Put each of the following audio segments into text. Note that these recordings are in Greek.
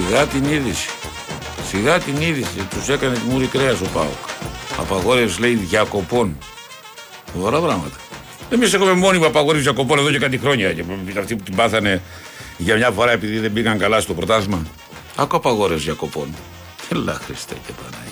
Σιγά την είδηση. Τους έκανε τη μούρη κρέας ο ΠΑΟΚ. Απαγόρευση, λέει, διακοπών. Ωραία πράγματα. Εμείς έχουμε μόνιμα απαγόρευση διακοπών εδώ και κάτι χρόνια. Και αυτοί που την πάθανε για μια φορά επειδή δεν πήγαν καλά στο πρωτάθλημα. Άκου απαγόρευση διακοπών. Ελά, Χριστέ και Παναγία.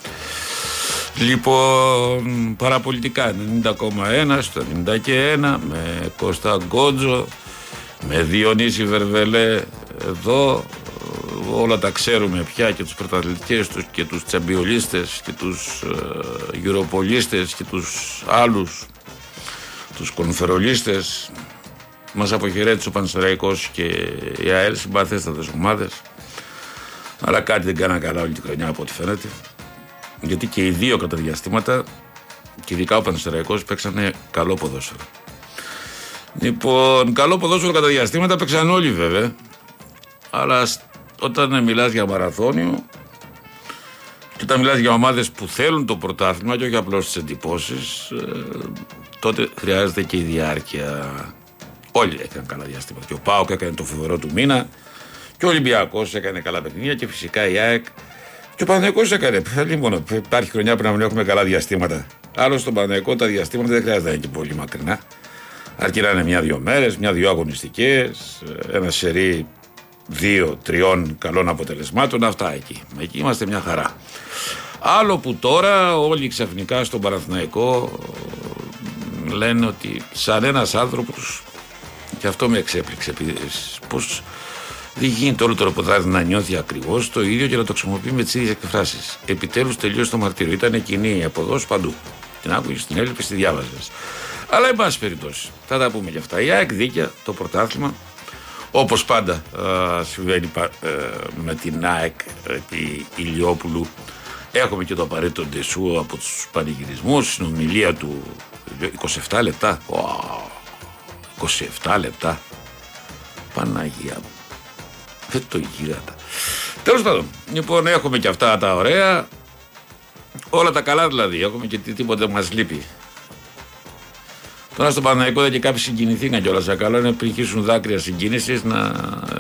Λοιπόν, παραπολιτικά 90,1 στο 91 με Κώστα Γκότζο, με Διονύση Βερβελέ εδώ. Όλα τα ξέρουμε πια, και τους πρωταθλητές τους και τους τσαμπιολίστες και τους γιουροπολίστες και τους άλλους, τους κονφερολίστες. Μας αποχαιρέτησε ο Πανσεραϊκός και η ΑΕΛ, συμπαθέστατες ομάδες. Αλλά κάτι δεν κάνα καλά όλη τη χρονιά από ό,τι φαίνεται. Γιατί και οι δύο κατά διαστήματα, και ειδικά ο Πανσεραϊκός, παίξανε καλό ποδόσφαιρο. Λοιπόν, καλό ποδόσφαιρο κατά διαστήματα παίξαν όλοι βέβαια. Αλλά όταν μιλάς για μαραθώνιο και όταν μιλάς για ομάδες που θέλουν το πρωτάθλημα και όχι απλώς τις εντυπώσεις, τότε χρειάζεται και η διάρκεια. Όλοι έκαναν καλά διαστήματα. Και ο ΠΑΟΚ έκανε το φοβερό του μήνα, και ο Ολυμπιακός έκανε καλά παιχνίδια, και φυσικά η ΑΕΚ. Και ο Παναθηναϊκός έκανε. Μόνο υπάρχει χρονιά που να μην έχουμε καλά διαστήματα. Άλλο στον Παναθηναϊκό τα διαστήματα δεν χρειάζεται να είναι και πολύ μακρινά. Αρκεί να είναι μια-δύο μέρες, μια-δύο αγωνιστικές, ένα σερί 2-3 καλών αποτελεσμάτων. Αυτά εκεί. Εκεί είμαστε μια χαρά. Άλλο που τώρα όλοι ξαφνικά στον Παναθηναϊκό λένε ότι σαν ένας άνθρωπος, και αυτό με εξέπληξε, πως δεν γίνεται όλο το ρεπορτάζ να νιώθει ακριβώς το ίδιο και να το χρησιμοποιεί με τις ίδιες εκφράσεις. Επιτέλους τελείωσε το μαρτύριο. Ήταν κοινή η αποδόση παντού. Την άκουγες, την έλειπες, τη διάβαζες. Αλλά εν πάση περιπτώσει, θα τα πούμε γι' αυτά. Η ΑΕΚ δίκαια το πρωτάθλημα. Όπως πάντα συμβαίνει με την ΑΕΚ επί Ηλιόπουλου. Έχουμε και το απαραίτητο ντεσού από τους πανηγυρισμούς. Συνομιλία του 27 λεπτά. 27 λεπτά. Παναγία μου. Δεν το γύρατα. Τέλος πάντων, λοιπόν, έχουμε και αυτά τα ωραία. Όλα τα καλά δηλαδή. Έχουμε και τίποτα μας λείπει. Τώρα στον Παναθηναϊκό δεν και κάποιοι συγκινηθήκαν κιόλας. Καλό είναι πριν χύσουν δάκρυα συγκίνησης να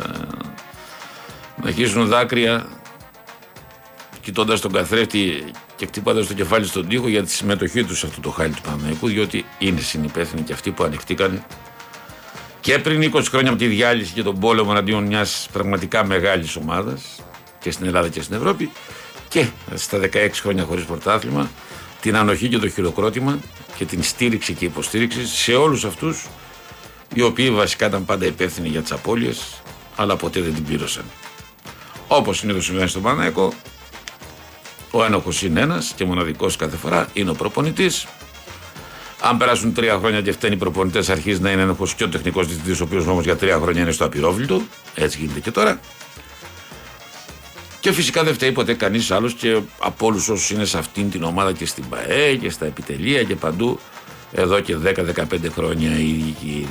χύσουν δάκρυα κοιτώντας τον καθρέφτη και χτυπώντας το κεφάλι στον τοίχο για τη συμμετοχή τους σε αυτό το χάλι του Παναθηναϊκού, διότι είναι συνυπεύθυνοι και αυτοί που ανοιχτήκαν και πριν 20 χρόνια από τη διάλυση και τον πόλεμο εναντίον μιας πραγματικά μεγάλης ομάδας και στην Ελλάδα και στην Ευρώπη, και στα 16 χρόνια χωρίς πρωτάθλημα, την ανοχή και το χειροκρότημα και την στήριξη και υποστήριξη σε όλους αυτούς οι οποίοι βασικά ήταν πάντα υπεύθυνοι για τις απώλειες, αλλά ποτέ δεν την πλήρωσαν. Όπως συνήθως συμβαίνει στον Παναθηναϊκό, ο ένοχος είναι ένας και μοναδικός κάθε φορά, είναι ο προπονητής. Αν περάσουν 3 χρόνια και φταίνει οι προπονητές, αρχίζει να είναι ένοχος και ο τεχνικός διευθυντής, ο οποίος όμως για 3 χρόνια είναι στο απειρόβλητο. Έτσι γίνεται και τώρα. Και φυσικά δεν φταίει ποτέ κανείς άλλος, και από όλους όσους είναι σε αυτήν την ομάδα και στην ΠΑΕ και στα επιτελεία και παντού εδώ και 10-15 χρόνια οι ίδιοι.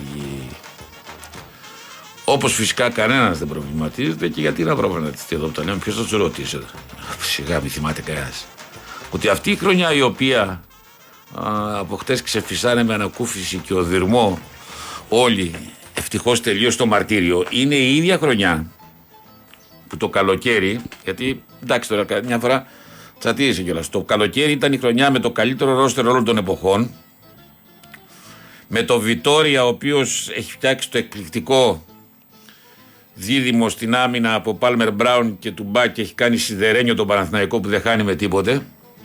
Όπως φυσικά κανένας δεν προβληματίζεται, και γιατί να προβληματιστεί εδώ που τα λέμε, ποιος θα τους ρωτήσει εδώ. Σιγά μη θυμάται κανένας. Ότι αυτή η χρονιά η οποία από χτες ξεφυσάνε με ανακούφιση και οδυρμό όλοι, ευτυχώς τελείωσε το μαρτύριο, είναι η ίδια χρονιά που το καλοκαίρι, γιατί εντάξει τώρα μια φορά τσατίησε κιόλας, το καλοκαίρι ήταν η χρονιά με το καλύτερο ρόστερ όλων των εποχών, με το Βιτόρια ο οποίος έχει φτιάξει το εκπληκτικό δίδυμο στην άμυνα από Πάλμερ Μπράουν και Τουμπά και έχει κάνει σιδερένιο τον Παναθηναϊκό που δεν χάνει με τίποτε.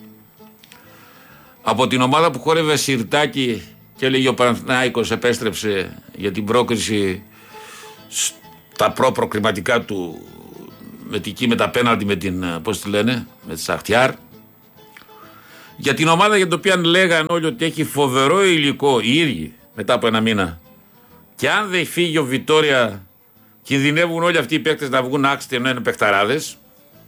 Από την ομάδα που χόρευε σιρτάκι και έλεγε ο Παναθηναϊκός επέστρεψε για την πρόκριση στα προκριματικά του με τα πέναλτι με την, πώς τη λένε, με τη Σαχτιάρ. Για την ομάδα για την οποία λέγαν όλοι ότι έχει φοβερό υλικό οι ίδιοι μετά από ένα μήνα. Και αν δεν φύγει ο Βιτόρια, κινδυνεύουν όλοι αυτοί οι παίκτες να βγουν άξιτοι ενώ είναι παιχταράδες.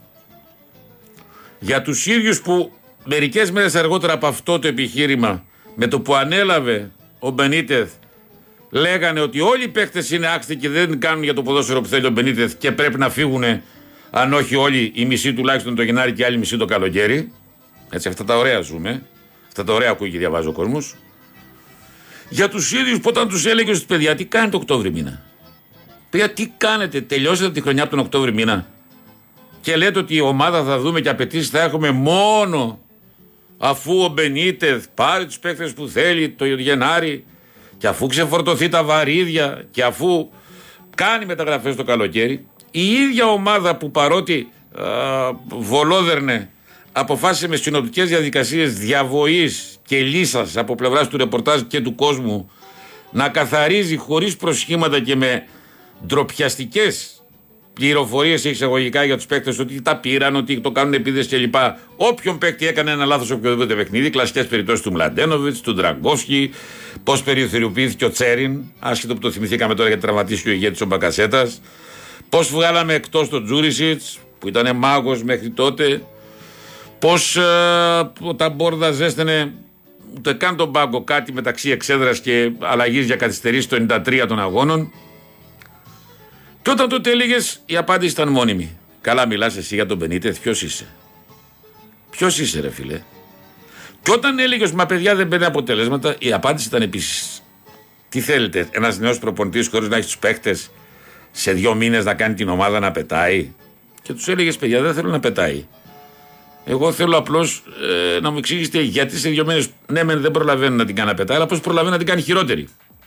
Για τους ίδιους που μερικές μέρες αργότερα από αυτό το επιχείρημα, με το που ανέλαβε ο Μπενίτεθ, λέγανε ότι όλοι οι παίκτες είναι άξιτοι και δεν κάνουν για το ποδόσφαιρο που θέλει ο Μπενίτεθ και πρέπει να φύγουν, αν όχι όλοι, η μισή τουλάχιστον το Γενάρη και η άλλη μισή το καλοκαίρι. Έτσι, αυτά τα ωραία ζούμε. Αυτά τα ωραία ακούει και διαβάζει ο κόσμος. Για τους ίδιους που όταν τους έλεγε στους παιδιά, τι κάνετε Οκτώβρη μήνα. Παιδιά, τι κάνετε, τελειώσατε τη χρονιά από τον Οκτώβρη μήνα. και λέτε ότι η ομάδα θα δούμε και απαιτήσεις θα έχουμε μόνο αφού ο Μπενίτεθ πάρει τους παίκτες που θέλει το Γενάρη και αφού ξεφορτωθεί τα βαρύδια και αφού κάνει μεταγραφές το καλοκαίρι, η ίδια ομάδα που παρότι βολόδερνε αποφάσισε με συνοπτικές διαδικασίες διαβοής και λύσας από πλευράς του ρεπορτάζ και του κόσμου να καθαρίζει χωρίς προσχήματα και με ντροπιαστικές πληροφορίες εισαγωγικά για τους παίκτες ότι τα πήραν, ότι το κάνουν επίδεση κλπ. Όποιον παίκτη έκανε ένα λάθος σε οποιοδήποτε παιχνίδι, κλασικές περιπτώσεις του Μλαντένοβιτς, του Ντραγκόφσκι, πώς περιθωριοποιήθηκε ο Τσέριν, άσχετο που το θυμηθήκαμε τώρα γιατί τραυματίστηκε ο ηγέτης ο Μπακασέτας, πώς βγάλαμε εκτός τον Τζούρισιτς που ήταν μάγος μέχρι τότε, πώς τα Μπόρδα ζέστενε ούτε καν τον πάγκο κάτι μεταξύ εξέδρας και αλλαγής για καθυστερήσεις το 93 των αγώνων. Και όταν τότε έλεγες, η απάντηση ήταν μόνιμη. Καλά, μιλάς εσύ για τον Μπενίτεθ, ποιος είσαι? Ποιος είσαι, ρε φίλε? Και όταν έλεγες, μα παιδιά δεν παίρνει αποτελέσματα, η απάντηση ήταν επίσης. Τι θέλετε, ένας νέος προπονητής χωρίς να έχει τους παίκτες σε 2 μήνες να κάνει την ομάδα να πετάει? Και τους έλεγες, παιδιά, δεν θέλω να πετάει. Εγώ θέλω απλώς να μου εξηγήσετε γιατί σε 2 μήνες, ναι, δεν προλαβαίνω να την κάνει να πετάει, αλλά πώς προλαβαίνω να την κάνει χειρότερη.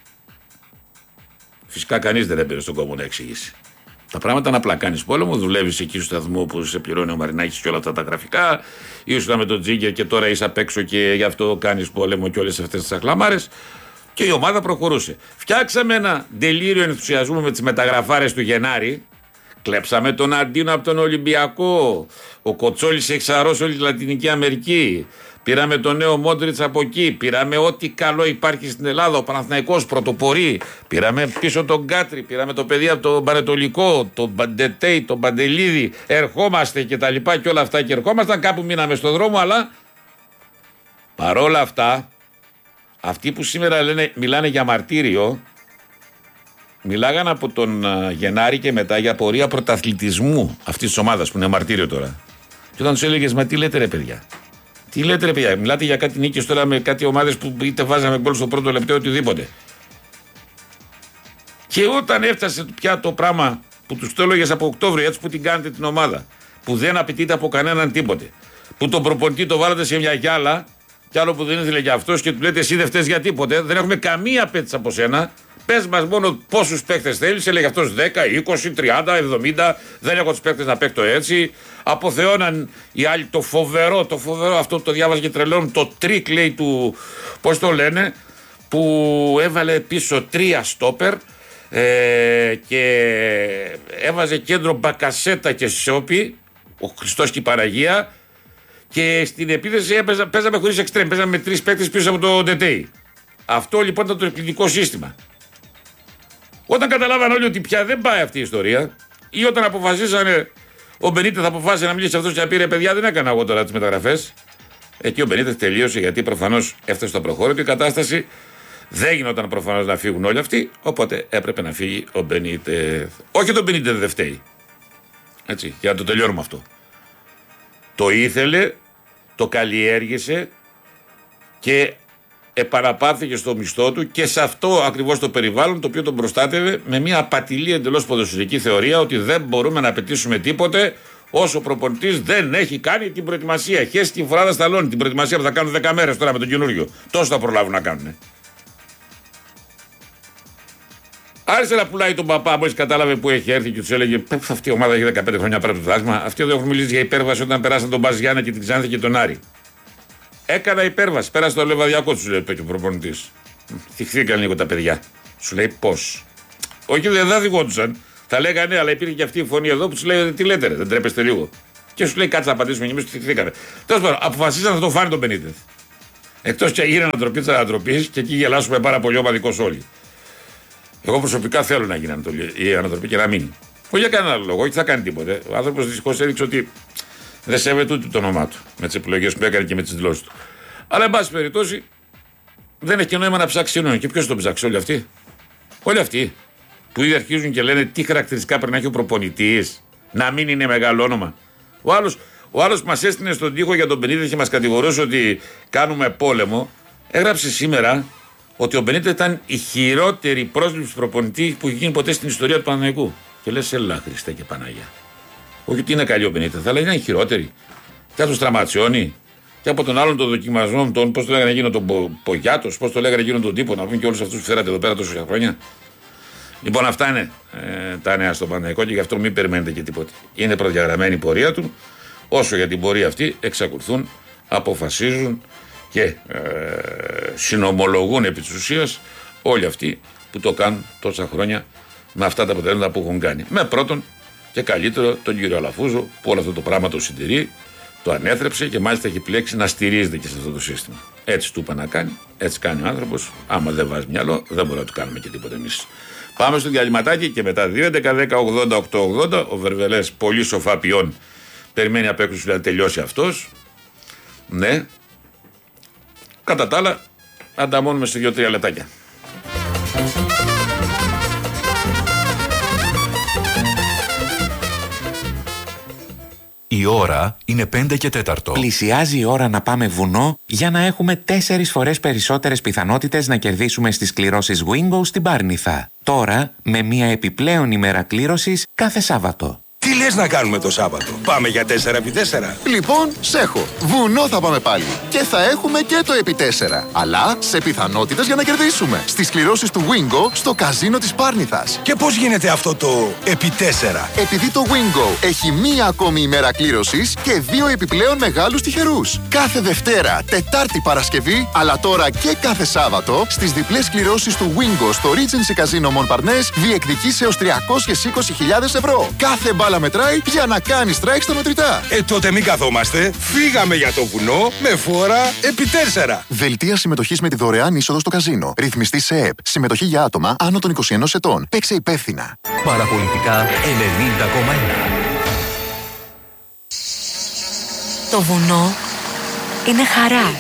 Φυσικά κανείς δεν έπαιρνε στον κόμμα να εξηγήσει. Τα πράγματα είναι απλά. Κάνεις πόλεμο, δουλεύεις εκεί στο σταθμό που σε πληρώνει ο Μαρινάκης και όλα αυτά τα γραφικά. Ήσουν με τον Τζίγκερ και τώρα είσαι απ' έξω και γι' αυτό κάνεις πόλεμο και όλες αυτές τις αχλαμάρες. Και η ομάδα προχωρούσε. Φτιάξαμε ένα ντελήριο ενθουσιασμού με τις μεταγραφάρες του Γενάρη. Κλέψαμε τον Αντίνο από τον Ολυμπιακό. Ο Κοτσόλης έχει σαρώσει όλη τη Λατινική Αμερική. Πήραμε τον νέο Μόντριτς από εκεί. Πήραμε ό,τι καλό υπάρχει στην Ελλάδα. Ο Παναθηναϊκός πρωτοπορεί. Πήραμε πίσω τον Κάτρι. Πήραμε το παιδί από τον Παρετολικό. Τον Μπαντετέι, τον Παντελίδη. Ερχόμαστε και τα λοιπά και όλα αυτά. Και ερχόμασταν. Κάπου μείναμε στον δρόμο. Αλλά παρόλα αυτά, αυτοί που σήμερα μιλάνε για μαρτύριο, μιλάγαν από τον Γενάρη και μετά για πορεία πρωταθλητισμού αυτής της ομάδας που είναι μαρτύριο τώρα. Και όταν τους έλεγες, μα τι λέτε ρε παιδιά? Τι λέτε ρε παιδιά, μιλάτε για κάτι νίκες τώρα με κάτι ομάδες που είτε βάζαμε γκολ στο πρώτο λεπτό οτιδήποτε. Και όταν έφτασε πια το πράγμα που τους το έλεγες από Οκτώβριο, έτσι που την κάνετε την ομάδα, που δεν απαιτείται από κανέναν τίποτε, που τον προπονητή το βάλατε σε μια γυάλα, κι άλλο που δεν ήθελε για αυτός και του λέτε εσύ δεν φταίς για τίποτε, δεν έχουμε καμία απέτηση από σένα. Πες μας μόνο πόσους παίκτες θέλεις, έλεγε αυτός 10, 20, 30, 70, δεν έχω τους παίκτες να παίκτω έτσι. Αποθεώναν οι άλλοι το φοβερό, αυτό το διάβαζε και τρελόν, το τρίκ λέει του, πώς το λένε, που έβαλε πίσω 3 στόπερ και έβαζε κέντρο Μπακασέτα και Σιόπι, ο Χριστός και η Παναγία, και στην επίθεση παίζαμε χωρίς εξτρέμ, παίζαμε με 3 παίκτες πίσω από το Ντετέι. Αυτό λοιπόν ήταν το εκπληκτικό σύστημα. Όταν καταλάβαν όλοι ότι πια δεν πάει αυτή η ιστορία, ή όταν αποφασίσανε, ο Μπενίτεθ αποφάσισε να μιλήσει αυτός και να πει ρε παιδιά, δεν έκανα εγώ τώρα τις μεταγραφές. Εκεί ο Μπενίτεθ τελείωσε γιατί προφανώς έφτασε στο προχώρητο η κατάσταση. Δεν γινόταν προφανώς να φύγουν όλοι αυτοί, οπότε έπρεπε να φύγει ο Μπενίτεθ. Όχι τον Μπενίτεθ δεν φταίει. Έτσι, για να το τελειώνουμε αυτό. Το ήθελε, το καλλιέργησε και επαναπάθηκε στο μισθό του και σε αυτό ακριβώς το περιβάλλον το οποίο τον προστάτευε με μια απατηλή εντελώς ποδοσφαιρική θεωρία ότι δεν μπορούμε να απαιτήσουμε τίποτε όσο ο προπονητής δεν έχει κάνει την προετοιμασία. Χέσει την φοράδα σταλώνει την προετοιμασία που θα κάνουν 10 μέρες τώρα με τον καινούριο. Τόσο θα προλάβουν να κάνουν. Άρχισε να πουλάει τον παπά, μόλις κατάλαβε που έχει έρθει και του έλεγε: αυτή η ομάδα έχει 15 χρόνια πέρα από το δάσμα. Αυτοί εδώ έχουν μιλήσει για υπέρβαση όταν περάσαν τον Μπαζιάννα και την Ξάνθη και τον Άρη. Έκανα υπέρβαση. Πέρασε το Λεβαδιακό, του λέει ο προπονητής. Θυχθήκαν λίγο τα παιδιά. Σου λέει πώς. Όχι, δεν θα θυγόντουσαν. Θα λέγανε, αλλά υπήρχε και αυτή η φωνή εδώ που του λέει: τι λέτε, δεν τρέπεστε λίγο. Και σου λέει: κάτσε να απαντήσουμε και εμείς θυχθήκανε. Τέλος πάντων, αποφασίσαν να το φάνε τον Μπενίτεθ. Εκτός και έγινε ανατροπή τη ανατροπή και εκεί γελάσουμε πάρα πολύ ομαδικός όλοι. Εγώ προσωπικά θέλω να γίνει η ανατροπή και να μείνει. Όχι για κανένα άλλο λόγο, όχι θα κάνει τίποτε. Ο άνθρωπος δυστυχώς έδειξε ότι δεν σέβεται ούτε το όνομά του με τις επιλογές που έκανε και με τις δηλώσεις του. Αλλά εν πάση περιπτώσει δεν έχει και νόημα να ψάξει σύνολο. Και ποιος τον ψάξει, όλοι αυτοί. Όλοι αυτοί που ήδη αρχίζουν και λένε τι χαρακτηριστικά πρέπει να έχει ο προπονητής, να μην είναι μεγάλο όνομα. Ο άλλος που μας έστεινε στον τοίχο για τον Μπενίτεθ και μας κατηγορούσε ότι κάνουμε πόλεμο, έγραψε σήμερα ότι ο Μπενίτεθ ήταν η χειρότερη πρόσληψη προπονητή που έχει γίνει ποτέ στην ιστορία του Παναθηναϊκού. Και λες, ελά, Χριστέ και Παναγία. Όχι ότι είναι καλή ο Μπενίτεθ, αλλά είναι χειρότερη. Και από τον Στραματσιόνι, και από τον άλλον τον δοκιμασμό, πώς το λέγανε εκείνο τον Πογιάτος, πώς το λέγανε εκείνο τον τύπο, να πούμε και όλους αυτούς που φέρατε εδώ πέρα τόσα χρόνια. Λοιπόν, αυτά είναι τα νέα στον Παναθηναϊκό και γι' αυτό μην περιμένετε και τίποτε. Είναι προδιαγραμμένη η πορεία του. Όσο για την πορεία αυτή εξακολουθούν, αποφασίζουν και συνομολογούν επί της ουσίας όλοι αυτοί που το κάνουν τόσα χρόνια με αυτά τα αποτελέσματα που έχουν κάνει. Με πρώτον και καλύτερο τον κύριο Αλαφούζο που όλο αυτό το πράγμα το συντηρεί, το ανέθρεψε και μάλιστα έχει επιλέξει να στηρίζεται και σε αυτό το σύστημα. Έτσι του είπα να κάνει, έτσι κάνει ο άνθρωπος. Άμα δεν βάζει μυαλό, δεν μπορούμε να του κάνουμε και τίποτα εμείς. Πάμε στο διαλυματάκι και μετά 2-11-10-80-8-80. Ο Βερβελές πολύ σοφά ποιόν περιμένει απ' έξω να τελειώσει αυτός. Ναι. Κατά τα άλλα, ανταμώνουμε σε 2-3 λεπτάκια. Η ώρα είναι 5 και 4. Πλησιάζει η ώρα να πάμε βουνό για να έχουμε 4 φορές περισσότερες πιθανότητες να κερδίσουμε στις κληρώσεις Wingo στην Πάρνηθα. Τώρα με μια επιπλέον ημέρα κλήρωσης κάθε Σάββατο. Τι λες να κάνουμε το Σάββατο? Πάμε για 4x4. Λοιπόν, σέχω. Βουνό θα πάμε πάλι. Και θα έχουμε και το επί 4. Αλλά σε πιθανότητες για να κερδίσουμε. Στις κληρώσεις του Wingo στο καζίνο της Πάρνηθας. Και πώς γίνεται αυτό το επί 4? Επειδή το Wingo έχει μία ακόμη ημέρα κλήρωσης και 2 επιπλέον μεγάλους τυχερούς. Κάθε Δευτέρα, Τετάρτη, Παρασκευή, αλλά τώρα και κάθε Σάββατο, στις διπλές κληρώσεις του Wingo στο Regency Casino Montparnasse διεκδικείς έως 320.000 ευρώ. Κάθε μπάλα μετράει για να κάνει strike στα μετρητά. Τότε μην καθόμαστε. Φύγαμε για το βουνό με φόρα επί 4. Δελτία συμμετοχής με τη δωρεάν είσοδο στο καζίνο. Ρυθμιστή σε ΕΕΠ. Συμμετοχή για άτομα άνω των 21 ετών. Παίξε υπεύθυνα. Παραπολιτικά 90,1. Το βουνό είναι χαρά.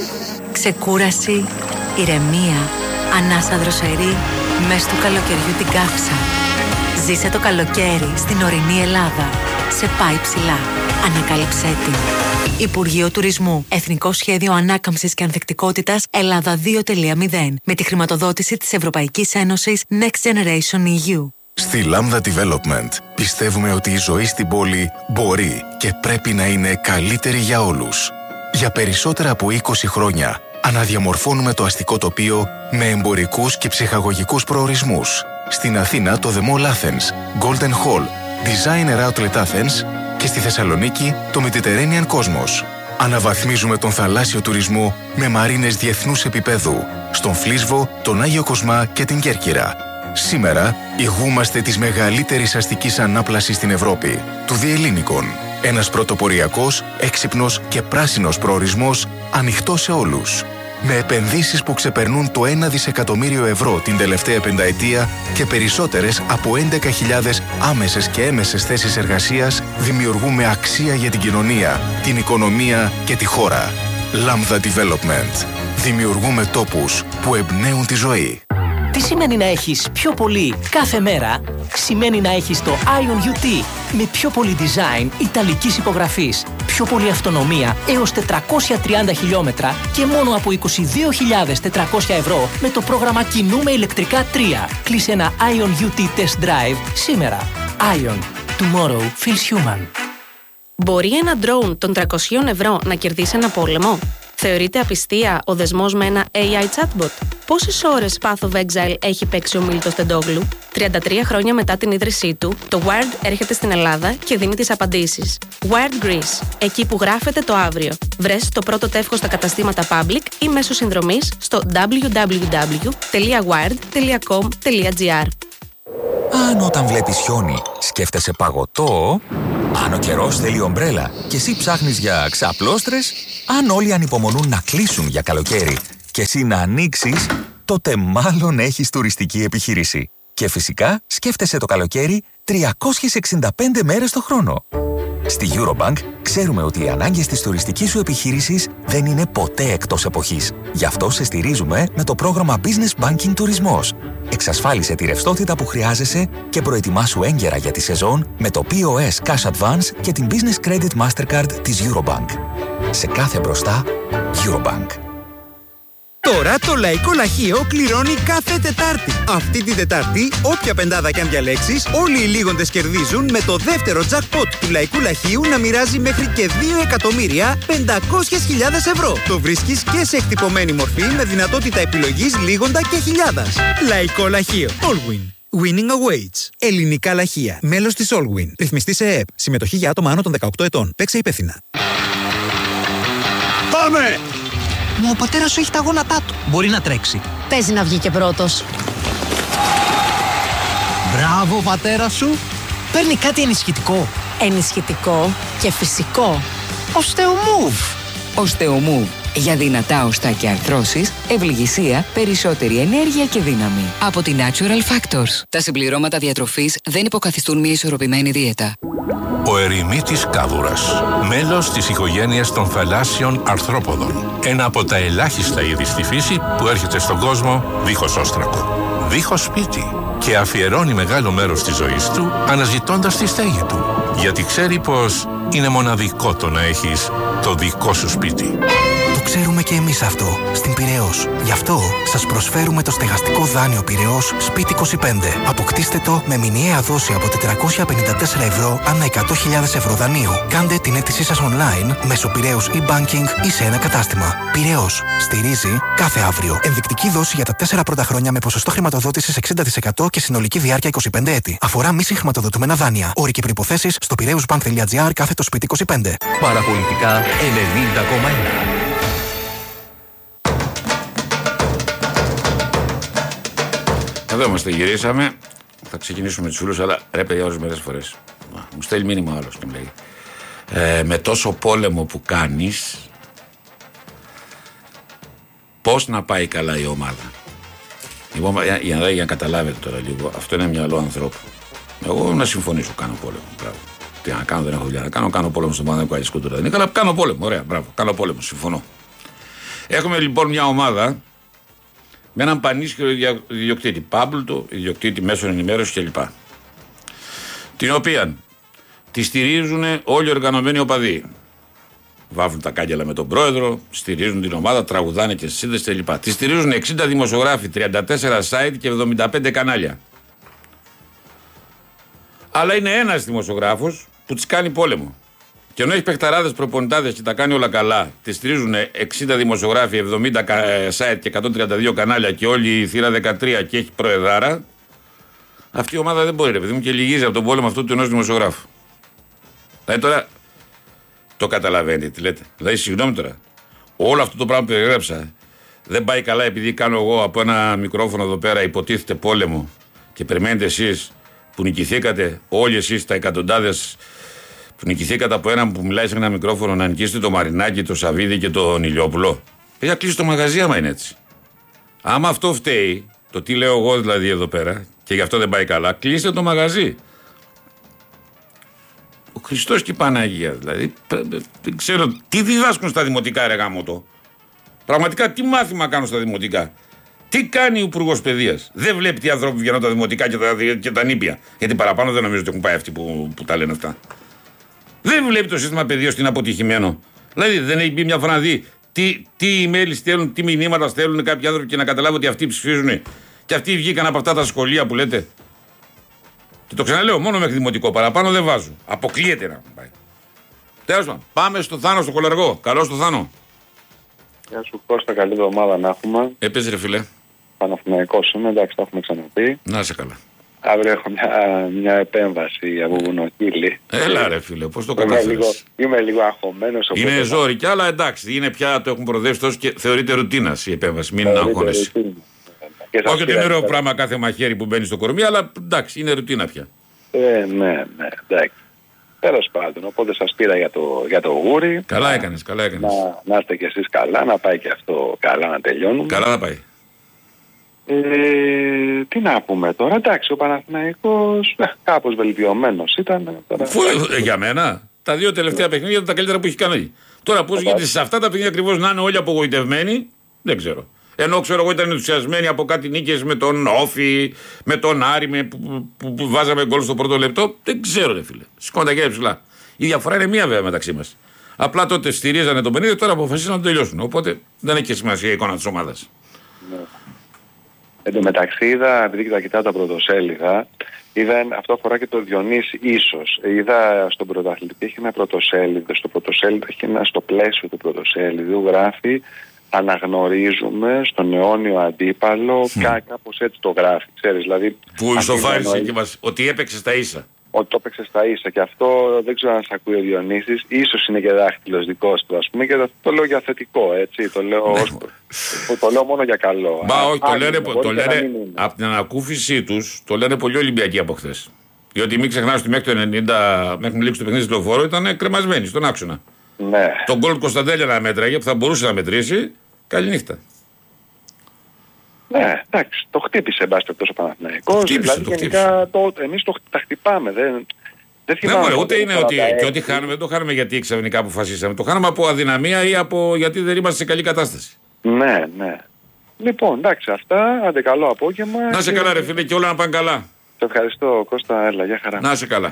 Ξεκούραση, ηρεμία, ανάσα δροσερή, μες του καλοκαιριού την καύσα. Ζήσε το καλοκαίρι στην ορεινή Ελλάδα. Σε πάει ψηλά. Ανακάλυψέ την. Υπουργείο Τουρισμού. Εθνικό Σχέδιο Ανάκαμψης και Ανθεκτικότητας Ελλάδα 2.0. Με τη χρηματοδότηση της Ευρωπαϊκής Ένωσης Next Generation EU. Στη Lambda Development πιστεύουμε ότι η ζωή στην πόλη μπορεί και πρέπει να είναι καλύτερη για όλους. Για περισσότερα από 20 χρόνια αναδιαμορφώνουμε το αστικό τοπίο με εμπορικούς και ψυχαγωγικούς προορισμούς. Στην Αθήνα το The Mall Athens, Golden Hall, Designer Outlet Athens και στη Θεσσαλονίκη το Mediterranean Cosmos. Αναβαθμίζουμε τον θαλάσσιο τουρισμό με μαρίνες διεθνούς επίπεδου, στον Φλίσβο, τον Άγιο Κοσμά και την Κέρκυρα. Σήμερα ηγούμαστε της μεγαλύτερης αστικής ανάπλασης στην Ευρώπη, του Διελλήνικων. Ένας πρωτοποριακός, έξυπνος και πράσινος προορισμός ανοιχτός σε όλους. Με επενδύσεις που ξεπερνούν το 1 δισεκατομμύριο ευρώ την τελευταία πενταετία και περισσότερες από 11.000 άμεσες και έμεσες θέσεις εργασίας, δημιουργούμε αξία για την κοινωνία, την οικονομία και τη χώρα. Lambda Development. Δημιουργούμε τόπους που εμπνέουν τη ζωή. Τι σημαίνει να έχεις πιο πολύ κάθε μέρα? Σημαίνει να έχεις το Ion UT με πιο πολύ design ιταλικής υπογραφής, πιο πολύ αυτονομία έως 430 χιλιόμετρα και μόνο από 22.400 ευρώ με το πρόγραμμα Κινούμε ηλεκτρικά 3. Κλείσε ένα Ion UT Test Drive σήμερα. Ion. Tomorrow feels human. Μπορεί ένα drone των 300 ευρώ να κερδίσει ένα πόλεμο? Θεωρείται απιστία ο δεσμός με ένα AI chatbot? Πόσες ώρες Path of Exile έχει παίξει ο Μίλτος Τεντόγλου? 33 χρόνια μετά την ίδρυσή του, το Wired έρχεται στην Ελλάδα και δίνει τις απαντήσεις. Wired Greece, εκεί που γράφεται το αύριο. Βρες το πρώτο τεύχος στα καταστήματα Public ή μέσω συνδρομής στο www.wired.com.gr. Αν όταν βλέπεις χιόνι σκέφτεσαι παγωτό, αν ο καιρός θέλει ομπρέλα και εσύ ψάχνεις για ξαπλώστρες, αν όλοι ανυπομονούν να κλείσουν για καλοκαίρι και εσύ να ανοίξεις, τότε μάλλον έχεις τουριστική επιχείρηση. Και φυσικά σκέφτεσαι το καλοκαίρι 365 μέρες το χρόνο. Στη Eurobank ξέρουμε ότι οι ανάγκες της τουριστικής σου επιχείρησης δεν είναι ποτέ εκτός εποχής. Γι' αυτό σε στηρίζουμε με το πρόγραμμα Business Banking Τουρισμός. Εξασφάλισε τη ρευστότητα που χρειάζεσαι και προετοιμάσου έγκαιρα για τη σεζόν με το POS Cash Advance και την Business Credit Mastercard της Eurobank. Σε κάθε μπροστά, Eurobank. Τώρα το Λαϊκό Λαχείο κληρώνει κάθε Τετάρτη. Αυτή την Τετάρτη, όποια πεντάδα κι αν διαλέξεις, όλοι οι λίγοντες κερδίζουν με το δεύτερο jackpot του Λαϊκού Λαχείου να μοιράζει μέχρι και 2.500.000 ευρώ. Το βρίσκεις και σε εκτυπωμένη μορφή με δυνατότητα επιλογής λίγοντα και χιλιάδας. Λαϊκό Λαχείο. Allwin. Winning awaits. Ελληνικά λαχεία. Μέλος της Allwin. Ρυθμιστή σε ΕΕΠ. Συμμετοχή για άτομα άνω των 18 ετών. Παίξε υπεύθυνα. Πάμε! Μα ο πατέρας σου έχει τα γόνατά του. Μπορεί να τρέξει. Παίζει να βγει και πρώτος. Μπράβο, πατέρα σου. Παίρνει κάτι ενισχυτικό. Ενισχυτικό και φυσικό. Osteomove. Osteomove. Για δυνατά οστά και αρθρώσεις, ευληγησία, περισσότερη ενέργεια και δύναμη. Από τη Natural Factors. Τα συμπληρώματα διατροφής δεν υποκαθιστούν μια ισορροπημένη δίαιτα. Ο ερημίτης κάβουρας. Μέλος της οικογένειας των θαλάσσιων αρθρόποδων. Ένα από τα ελάχιστα είδη στη φύση που έρχεται στον κόσμο δίχως όστρακο. Δίχως σπίτι. Και αφιερώνει μεγάλο μέρος της ζωής του αναζητώντας τη στέγη του. Γιατί ξέρει πως είναι μοναδικό το να έχεις το δικό σου σπίτι. Το ξέρουμε και εμείς αυτό, στην Πειραιώς. Γι' αυτό σας προσφέρουμε το στεγαστικό δάνειο Πειραιώς Σπίτι 25. Αποκτήστε το με μηνιαία δόση από 454 ευρώ ανά 100.000 ευρώ δανείου. Κάντε την αίτησή σας online μέσω Πειραιώς e-banking ή σε ένα κατάστημα. Πειραιώς. Στηρίζει κάθε αύριο. Ενδεικτική δόση για τα 4 πρώτα χρόνια με ποσοστό χρηματοδότησης 60% και συνολική διάρκεια 25 έτη. Αφορά μη συγχρηματοδοτούμενα δάνεια. Όροι και προϋποθέσεις στο πειραιωσbank.gr/Σπίτι 25. Παραπολιτικά 90,1. Εδώ είμαστε, γυρίσαμε. Θα ξεκινήσουμε τους φίλους, αλλά ρε παιδιά, ορισμένες φορές μου στέλνει μήνυμα άλλος και μου λέει με τόσο πόλεμο που κάνεις, πώς να πάει καλά η ομάδα. Λοιπόν, για να καταλάβετε τώρα λίγο, αυτό είναι μυαλό ανθρώπου. Εγώ να συμφωνήσω, κάνω πόλεμο. Μπράβο. Τι να κάνω, δεν έχω δουλειά να κάνω. Κάνω πόλεμο στον Παναγιώτο Αρισκούτου. Δεν είναι καλά, κάνω πόλεμο. Ωραία, μπράβο. Κάνω πόλεμο, συμφωνώ. Έχουμε λοιπόν μια ομάδα με έναν πανίσχυρο ιδιοκτήτη, πάμπλουτο, ιδιοκτήτη μέσων ενημέρωσης κλπ. Την οποία τη στηρίζουν όλοι οι οργανωμένοι οπαδοί. Βάφουν τα κάγκελα με τον πρόεδρο, στηρίζουν την ομάδα, τραγουδάνε και σύνδεση κλπ. Τη στηρίζουν 60 δημοσιογράφοι, 34 site και 75 κανάλια. Αλλά είναι ένας δημοσιογράφος που της κάνει πόλεμο. Και ενώ έχει παιχταράδες, προπονητάδες και τα κάνει όλα καλά, τη στηρίζουν 60 δημοσιογράφοι, 70 site και 132 κανάλια και όλη η θύρα 13 και έχει προεδάρα, αυτή η ομάδα δεν μπορεί, ρε παιδί μου, και λυγίζει από τον πόλεμο αυτού του ενός δημοσιογράφου. Δηλαδή τώρα το καταλαβαίνετε τι λέτε. Δηλαδή, συγγνώμη τώρα, όλο αυτό το πράγμα που περιγράψα δεν πάει καλά επειδή κάνω εγώ από ένα μικρόφωνο εδώ πέρα υποτίθεται πόλεμο και περιμένετε εσείς που νικηθήκατε, όλοι εσείς τα εκατοντάδες που νικηθήκατε από έναν που μιλάει σε ένα μικρόφωνο να νικήσετε το Μαρινάκι, το Σαββίδι και τον Ηλιόπουλο. Παιδιά, κλείσει το μαγαζί άμα είναι έτσι. Άμα αυτό φταίει, το τι λέω εγώ δηλαδή εδώ πέρα, και γι' αυτό δεν πάει καλά, κλείστε το μαγαζί. Ο Χριστός και η Παναγία, δηλαδή, δεν ξέρω τι διδάσκουν στα δημοτικά, ρε γάμοτο. Πραγματικά τι μάθημα κάνουν στα δημοτικά. Τι κάνει ο Υπουργός Παιδείας. Δεν βλέπει τι ανθρώποι βγαίνουν τα δημοτικά και τα νήπια. Γιατί παραπάνω δεν νομίζω ότι έχουν πάει αυτοί που τα λένε αυτά. Δεν βλέπει το σύστημα παιδείας ότι είναι αποτυχημένο. Δηλαδή δεν έχει μπει μια φορά να δει τι email στέλνουν, τι μηνύματα στέλνουν κάποιοι άνθρωποι και να καταλάβει ότι αυτοί ψηφίζουν και αυτοί βγήκαν από αυτά τα σχολεία που λέτε. Και το ξαναλέω, μόνο μέχρι δημοτικό, παραπάνω δεν βάζω. Αποκλείεται να πάει. Τέλος πάντων, πάμε στο Θάνο, στο Κολαργό. Καλώς στο Θάνο. Γεια σου Κώστα, καλή εβδομάδα να έχουμε. Έπαιζε ρε φίλε. Παναθηναϊκός είμαι, εντάξει, το έχουμε ξαναπεί. Να είσαι καλά. Αύριο έχω μια επέμβαση από βουνοκύλι. Έλα ρε φίλε, πώς το καταφέρεις. Είμαι λίγο αγχωμένος. Είναι ζόρι κι άλλα, εντάξει, είναι πια, το έχουν προοδεύσει τόσο και θεωρείται ρουτίνας η επέμβαση. Μην αγχώνεσαι. Όχι ότι είναι ωραίο πράγμα κάθε μαχαίρι που μπαίνει στο κορμί, αλλά εντάξει, είναι ρουτίνα πια. Ναι, εντάξει. Τέλος πάντων, οπότε σας πήρα για το γούρι. Καλά έκανες, καλά έκανες. Να είστε κι εσείς καλά, να πάει και αυτό καλά να τελειώνουμε. Καλά να πάει. Τι να πούμε τώρα, εντάξει, ο Παναθηναϊκός κάπως βελτιωμένος ήταν. Για μένα, τα δύο τελευταία παιχνίδια ήταν τα καλύτερα που έχει κάνει. Τώρα πώς γίνεται σε αυτά τα παιχνίδια ακριβώς να είναι όλοι απογοητευμένοι, δεν ξέρω. Ενώ ξέρω εγώ ήταν ενθουσιασμένοι από κάτι νίκες με τον Όφη, με τον Άρη που βάζαμε γκολ στο πρώτο λεπτό. Δεν ξέρω, ρε φίλε. Σηκώνω τα χέρια ψηλά. Η διαφορά είναι μία βέβαια μεταξύ μας. Απλά τότε στηρίζανε τον 50, τώρα αποφασίσαν να το τελειώσουν. Οπότε δεν έχει και σημασία η εικόνα της ομάδας. Εν τω μεταξύ είδα, επειδή τα κοιτάω τα πρωτοσέλιδα, αυτό αφορά και το Διονύση ίσως. Είδα στον πρωταθλητή έχει ένα πρωτοσέλιδο, στο πλαίσιο του πρωτοσέλιδου γράφει «Αναγνωρίζουμε στον αιώνιο αντίπαλο», κάπως έτσι το γράφει, ξέρεις, δηλαδή... Που ισοφάρισε και μας, ότι έπαιξε στα ίσα. Ότι το έπαιξε στα ίσα και αυτό δεν ξέρω αν σε ακούει ο Διονύσης, ίσως είναι και δάχτυλος δικός του ας πούμε και το λέω για θετικό, έτσι, το λέω μόνο για καλό. Μα όχι, το λένε από την ανακούφιση τους, το λένε πολλοί Ολυμπιακοί από χθες. Διότι μην ξεχνάς ότι μέχρι το 90, μέχρι λήξη του παιχνίδι στο Λεωφόρο ήταν κρεμασμένοι στον άξονα. Ναι. Τον γκολ Κωνσταντέλια να μέτραγε που θα μπορούσε να μετρήσει, καληνύχτα. Ναι, εντάξει, το χτύπησε εν πάση περιπτώσει ο Παναθηναϊκός. Δηλαδή γενικά εμείς τα χτυπάμε. Δεν θυμάμαι. Ναι, ούτε είναι ότι και ό,τι χάνουμε, δεν το χάνουμε γιατί ξαφνικά αποφασίσαμε. Το χάνουμε από αδυναμία ή γιατί δεν είμαστε σε καλή κατάσταση. Ναι, ναι. Λοιπόν, εντάξει, αυτά. Άντε καλό απόγευμα. Να σε καλά, ρε φίλε, και όλα να πάνε καλά. Σε ευχαριστώ, Κώστα, έλα, για χαρά. Να σε καλά.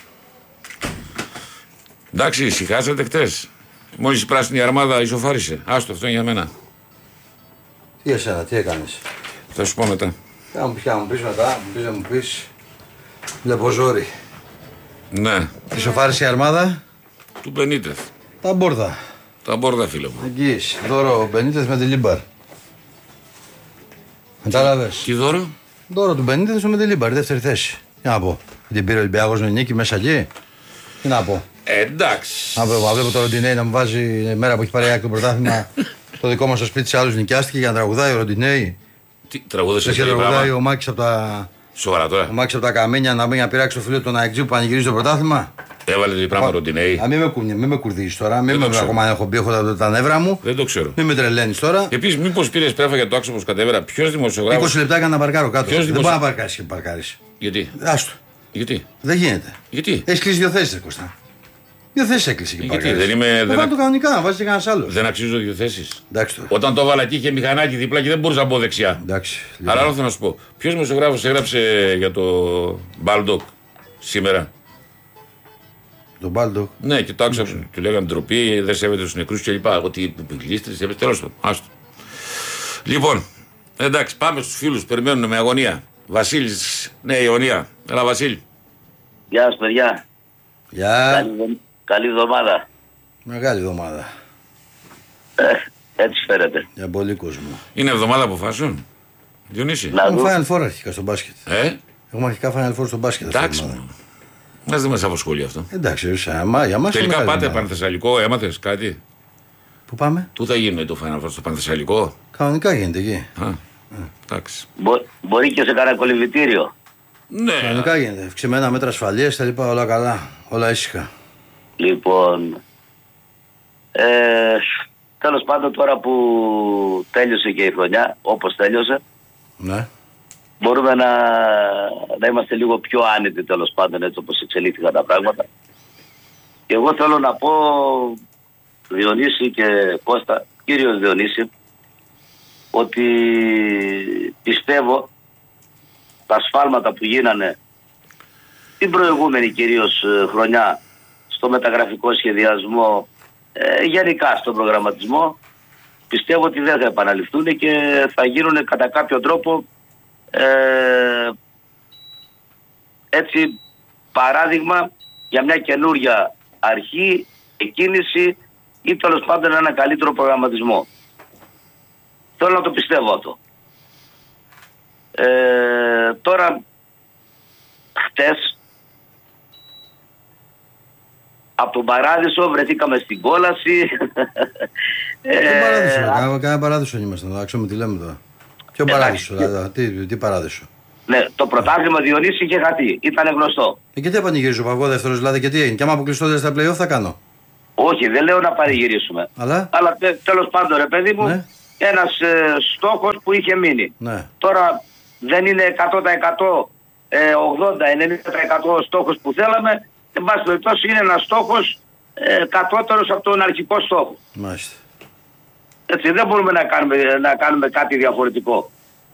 Εντάξει, ησυχάσατε χτες. Μόλις η πράσινη αρμάδα ισοφάρισε. Άστο, αυτό είναι για μένα. Τι εσένα, τι έκανες? Θα σου πω μετά. Θα μου πεις μετά, μου πεις. Βλέπω ζόρι. Ναι. Ισοφάρισε η αρμάδα. Του Μπενίτεθ. Τα μπόρδα. Τα μπόρδα, φίλε μου. Εγγύης. Δώρο Μπενίτεθ με τη Λίμπαρ. Κατάλαβες. Τι δώρο? Δώρο του Μπενίτεθ με τη Λίμπαρ, δεύτερη θέση. Τι να πω. Την πήρε ο Ολυμπιακός με νίκη μέσα εκεί. Τι να πω. Εντάξει. Να βλέπω το Ροντινέι να μου βάζει μέρα που έχει πάρει το πρωτάθλημα στο δικό μας το σπίτι σε άλλους νοικιάστηκε για να τραγουδάει ο Ροντινέι. Τι τραγουδούσε και τραγουδάει ο Μάκης από τα. Σοβαρά τώρα. Ο Μάκης από τα Καμένια να μπει να πειράξει το φίλο του Ναεκτζή που πανηγυρίζει το πρωτάθλημα. Έβαλε τι πράγμα Ροντινέι. Μην με κουρδίζεις τώρα. Μην με ακόμα έχω μπει, έχω τα νεύρα μου. Δεν το ξέρω. Μην με τρελαίνεις τώρα. Επίσης, μήπως πήρες πρέφα για το άξιο όπως κατέβαιρα. Ποιος δημοσιογράφος. 20 λεπτά έκανα να παρκάρω κάτω. Δεν μπορεί να παρκάρεις και παρκάρεις. Γιατί? Άστο. Γιατί? Δεν γίνεται. Γιατί? Έχει κλείσει 2 θέσεις, Κώστα. 2 θέσεις έκλεισε και γιατί δεν είμαι. Δεν το κανονικά, να βάζει κανένα άλλο. Δεν αξίζω 2 θέσεις. Εντάξει. Όταν το έβαλα και είχε μηχανάκι δίπλα και δεν μπορούσα να μπω δεξιά. Εντάξει. Αλλά άλλο θέλω να σου πω. Ποιος δημοσιογράφος έγραψε για το Μπάλντοκ σήμερα? Το Μπάλντοκ. Ναι, και το άκουσα. Του λέγανε ντροπή, δεν σέβεται τους νεκρούς κλπ. Ότι πυγλίστρες, τέλος πάντων. Άστο. Λοιπόν, εντάξει, πάμε στους φίλους. Περιμένουν με αγωνία. Βασίλης, Νέα Ιωνία. Έλα, Βασίλη. Γεια σας, παιδιά. Γεια. Καλή εβδομάδα. Μεγάλη εβδομάδα. Έτσι φέρετε. Για πολύ κόσμο. Είναι εβδομάδα αποφάσεων. Διονύση. Έχουμε Final Four αρχικά στο μπάσκετ. Έχουμε αρχικά Final Four στο μπάσκετ. Εντάξει. Μας δεν μας απασχολεί αυτό. Εντάξει, για μας. Τελικά πάτε Πανθεσσαλικό, έμαθες κάτι? Πού πάμε? Πού θα γίνει το Final Four, στο Πανθεσσαλικό? Κανονικά γίνεται εκεί. Εντάξει. Μπορεί και σε κανένα κολυμβητήριο. Ναι. Κανονικά γίνεται. Αυξημένα μέτρα ασφαλείας, τα λοιπά, όλα καλά. Όλα ήσυχα. Λοιπόν, τέλος πάντων τώρα που τέλειωσε και η χρονιά, όπως τέλειωσε, ναι, μπορούμε να είμαστε λίγο πιο άνετοι τέλος πάντων έτσι όπως εξελίχθηκαν τα πράγματα. Και εγώ θέλω να πω, Διονύση και Κώστα, κύριος Διονύση, ότι πιστεύω τα σφάλματα που γίνανε την προηγούμενη κυρίως χρονιά στο μεταγραφικό σχεδιασμό, γενικά στον προγραμματισμό, πιστεύω ότι δεν θα επαναληφθούν και θα γίνουν κατά κάποιο τρόπο έτσι παράδειγμα για μια καινούρια αρχή, εκκίνηση ή τέλος πάντων ένα καλύτερο προγραμματισμό. Θέλω να το πιστεύω αυτό. Τώρα χτες από τον Παράδεισο βρεθήκαμε στην κόλαση. Κάνα Παράδεισο είμαστε εδώ, ξέρουμε τι λέμε τώρα. Ποιο Παράδεισο, τι Παράδεισο? Ναι, το πρωτάθλημα Διονύση είχε χαθεί, ήταν γνωστό. Και τι πανηγυρίζω, παγώ δεύτερος δηλαδή, και τι έγινε? Και άμα αποκλειστώ στα play-off θα κάνω? Όχι, δεν λέω να πανηγυρίσουμε. Αλλά τέλος πάντων, ρε παιδί μου, ναι, ένας στόχος που είχε μείνει. Ναι. Τώρα δεν είναι 100%, 80-90% στόχος που θέλαμε. Εν πάση περιπτώσει είναι ένας στόχος κατώτερος από τον αρχικό στόχο. Μάλιστα. Έτσι, δεν μπορούμε να κάνουμε κάτι διαφορετικό.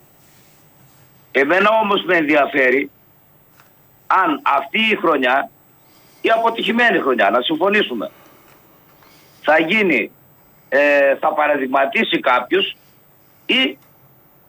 Εμένα όμως με ενδιαφέρει αν αυτή η χρονιά, η αποτυχημένη χρονιά, να συμφωνήσουμε, θα γίνει, θα παραδειγματίσει κάποιος ή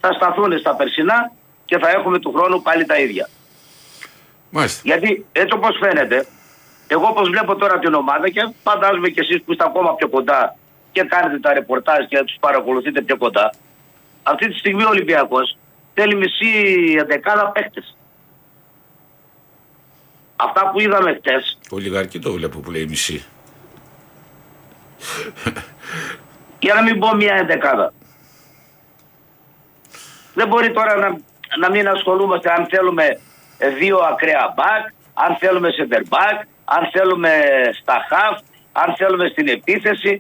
θα σταθούν στα περσινά και θα έχουμε του χρόνου πάλι τα ίδια. Μάλιστα. Γιατί έτσι όπως φαίνεται, εγώ όπως βλέπω τώρα την ομάδα και φαντάζομαι και εσείς που είστε ακόμα πιο κοντά και κάνετε τα ρεπορτάζ και τους παρακολουθείτε πιο κοντά, αυτή τη στιγμή ο Ολυμπιακός θέλει μισή εντεκάδα παίχτες. Αυτά που είδαμε χτες. Ο Λιγαρκή το βλέπω που λέει μισή. Για να μην πω μια εντεκάδα. Δεν μπορεί τώρα να μην ασχολούμαστε αν θέλουμε 2 ακραία μπακ, αν θέλουμε center back, αν θέλουμε στα half, αν θέλουμε στην επίθεση.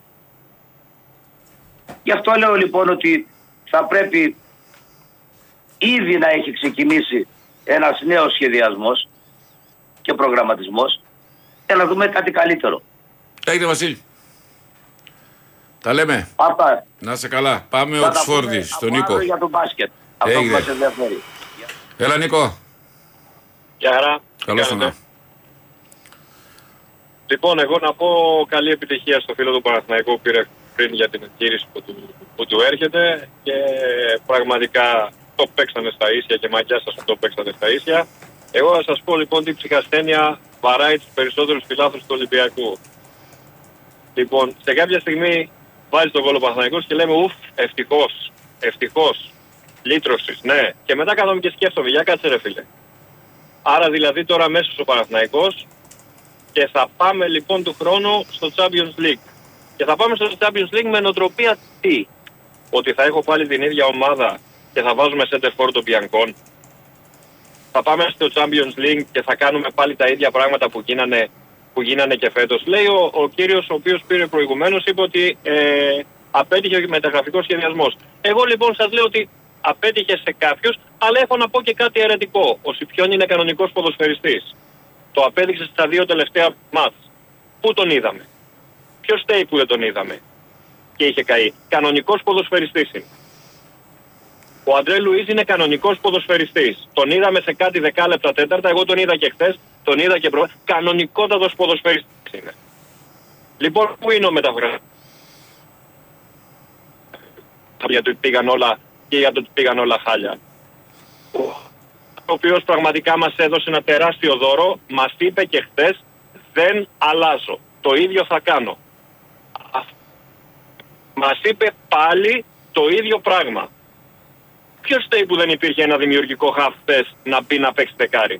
Γι' αυτό λέω λοιπόν ότι θα πρέπει ήδη να έχει ξεκινήσει ένας νέος σχεδιασμός και προγραμματισμός για να δούμε κάτι καλύτερο. Έγινε Βασίλη. Τα λέμε. Αυτά. Να είσαι καλά. Πάμε Οξφόρδη στον Νίκο. Για το μπάσκετ. Αυτό που μας ενδιαφέρει. Έλα Νίκο. Γεια χαρά. Καλώς ήρθατε. Λοιπόν, εγώ να πω καλή επιτυχία στο φίλο του Παναθηναϊκού που πήρε πριν για την εγχείρηση που του έρχεται και πραγματικά το παίξανε στα ίσια και μαγιά σας που το παίξανε στα ίσια. Εγώ θα σας πω λοιπόν τι ψυχασθένεια βαράει τους περισσότερους φιλάθλους του Ολυμπιακού. Λοιπόν, σε κάποια στιγμή βάζει τον γκολ ο Παναθηναϊκός και λέμε ουφ, ευτυχώς, λύτρωσης, ναι. Και μετά κάθομαι και σκέφτομαι, για κάτσε ρε φίλε. Άρα δηλαδή τώρα μέσα ο Παναθηναϊκός και θα πάμε λοιπόν του χρόνου στο Champions League. Και θα πάμε στο Champions League με νοοτροπία τι? Ότι θα έχω πάλι την ίδια ομάδα και θα βάζουμε center for των Biancon. Θα πάμε στο Champions League και θα κάνουμε πάλι τα ίδια πράγματα που γίνανε και φέτος. Λέει ο κύριος ο οποίος πήρε προηγουμένως, είπε ότι απέτυχε ο μεταγραφικός σχεδιασμός. Εγώ λοιπόν σας λέω ότι απέτυχε σε κάποιους, αλλά έχω να πω και κάτι αιρετικό. Ο Σιπιόν είναι κανονικός ποδοσφαιριστής. Το απέδειξε στα 2 τελευταία μάτς. Πού τον είδαμε? Ποιος στέει που δεν τον είδαμε και είχε καεί? Κανονικός ποδοσφαιριστής είναι. Ο Αντρέ Λουίζ είναι κανονικός ποδοσφαιριστής. Τον είδαμε σε κάτι 10 λεπτά τέταρτα, εγώ τον είδα και χθες, τον είδα και προχθές. Κανονικότατος ποδοσφαιριστής είναι. Λοιπόν, πού είναι ο μεταγραφικός? Για το ότι πήγαν όλα και για το ότι πήγαν όλα χάλια. Ο οποίος πραγματικά μας έδωσε ένα τεράστιο δώρο, μας είπε και χθες, δεν αλλάζω, το ίδιο θα κάνω. Μας είπε πάλι το ίδιο πράγμα. Ποιος στέει που δεν υπήρχε ένα δημιουργικό χαφ χθες να μπει να παίξει δεκάρι?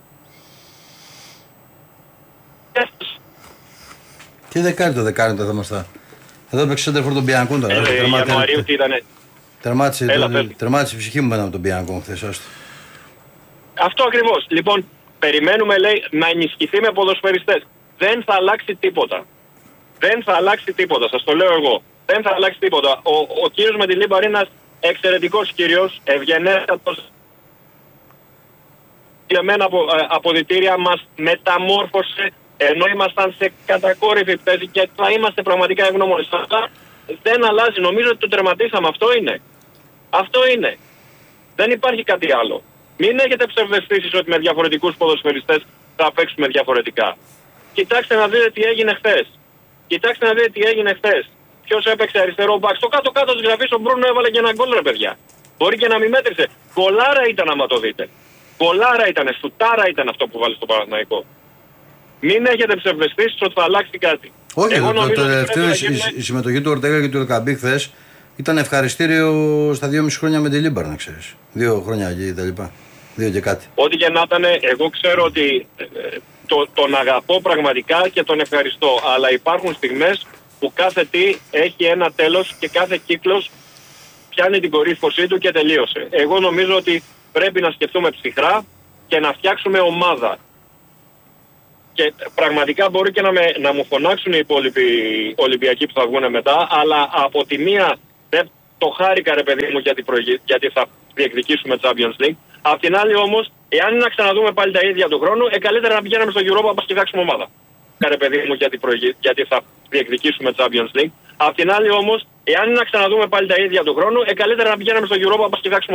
Τι δεκάρι το δεκάρι το θέμα? Εδώ παίξει center for τον Biancon τώρα. Ιανουαρίου τι ήτανε? Τερμάτισε η ψυχή μου μετά με τον Biancon χθες. Αυτό ακριβώς. Λοιπόν, περιμένουμε λέει να ενισχυθεί με ποδοσφαιριστές. Δεν θα αλλάξει τίποτα. Δεν θα αλλάξει τίποτα, σας το λέω εγώ. Δεν θα αλλάξει τίποτα. Ο κύριος Μεντιλίμπαρ είναι ένας εξαιρετικός κύριος, ευγενέστατος. Για μένα αποδυτήρια μας μεταμόρφωσε ενώ ήμασταν σε κατακόρυφη θέση και θα είμαστε πραγματικά ευγνώμονες. Δεν αλλάζει. Νομίζω ότι το τερματίσαμε. Αυτό είναι. Αυτό είναι. Δεν υπάρχει κάτι άλλο. Μην έχετε ψευδαισθήσεις ότι με διαφορετικούς ποδοσφαιριστές θα παίξουμε διαφορετικά. Κοιτάξτε να δείτε τι έγινε χθες. Κοιτάξτε να δείτε τι έγινε χθες. Ποιος έπαιξε αριστερό μπακ? Στο κάτω-κάτω της γραφής ο Μπρούνο έβαλε και ένα γκολ ρε παιδιά. Μπορεί και να μην μέτρησε. Γκολάρα ήταν άμα το δείτε. Γκολάρα ήταν, σουτάρα ήταν αυτό που βάλει στο Παναθηναϊκό. Μην έχετε ψευδαισθήσεις ότι θα αλλάξει κάτι. Όχι, το τελευταίο η συμμετοχή του Ορτέγα και του Ελκαμπή χθες ήταν ευχαριστήριο στα 2,5 χρόνια με τη Λίμπαρ, να ξέρεις. 2 χρόνια και τα λοιπά. 2 και κάτι. Ό,τι και να ήταν, εγώ ξέρω ότι τον αγαπώ πραγματικά και τον ευχαριστώ. Αλλά υπάρχουν στιγμές που κάθε τι έχει ένα τέλος και κάθε κύκλος πιάνει την κορύφωσή του και τελείωσε. Εγώ νομίζω ότι πρέπει να σκεφτούμε ψυχρά και να φτιάξουμε ομάδα. Και πραγματικά μπορεί και να μου φωνάξουν οι υπόλοιποι Ολυμπιακοί που θα βγουν μετά, αλλά από τη μία δεν το χάρηκα ρε παιδί μου γιατί θα διεκδικήσουμε Champions League. Απ' την άλλη όμως, εάν είναι να ξαναδούμε πάλι τα ίδια του χρόνου, καλύτερα να πηγαίνουμε στο Europa να φτιάξουμε ομάδα. Ρε παιδί μου γιατί θα διεκδικήσουμε Champions League. Απ' την άλλη όμως, εάν είναι να ξαναδούμε πάλι τα ίδια του χρόνου, καλύτερα να πηγαίνουμε στο Europa να φτιάξουμε